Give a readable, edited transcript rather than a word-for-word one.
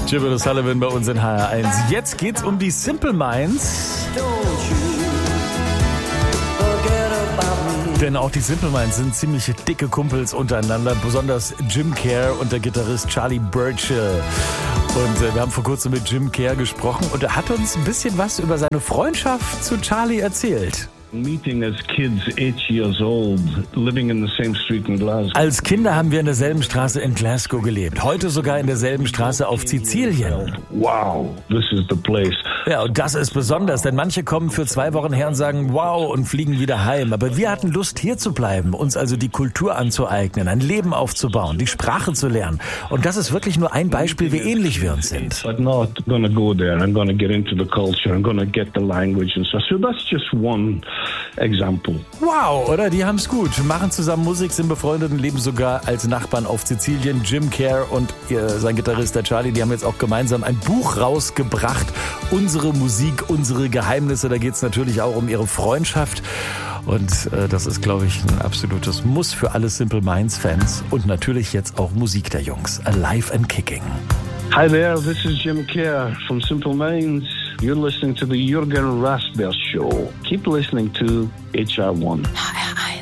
Jimmy O'Sullivan bei uns in HR1. Jetzt geht's um die Simple Minds. Denn auch die Simple Minds sind ziemlich dicke Kumpels untereinander, besonders Jim Kerr und der Gitarrist Charlie Burchill. Und wir haben vor kurzem mit Jim Kerr gesprochen und er hat uns ein bisschen was über seine Freundschaft zu Charlie erzählt. Meeting as kids 8 years old, living in the same street in Glasgow. Als Kinder haben wir in derselben Straße in Glasgow gelebt, heute sogar in derselben Straße auf Sizilien. Wow, this is the place. Ja, und das ist besonders, denn manche kommen für 2 Wochen her und sagen, wow, und fliegen wieder heim. Aber wir hatten Lust, hier zu bleiben, uns also die Kultur anzueignen, ein Leben aufzubauen, die Sprache zu lernen. Und das ist wirklich nur ein Beispiel, wie ähnlich wir uns sind. But not gonna go there. I'm gonna get into the culture. I'm gonna get the language and stuff. So that's just one example. Wow, oder? Die haben's gut. Machen zusammen Musik, sind befreundet und leben sogar als Nachbarn auf Sizilien. Jim Kerr und sein Gitarrist der Charlie, die haben jetzt auch gemeinsam ein Buch rausgebracht. Unsere Musik, unsere Geheimnisse. Da geht's natürlich auch um ihre Freundschaft. Und das ist, glaube ich, ein absolutes Muss für alle Simple Minds-Fans. Und natürlich jetzt auch Musik der Jungs. Alive and Kicking. Hi there, this is Jim Kerr from Simple Minds. You're listening to the Jürgen Rasberg Show. Keep listening to HR1.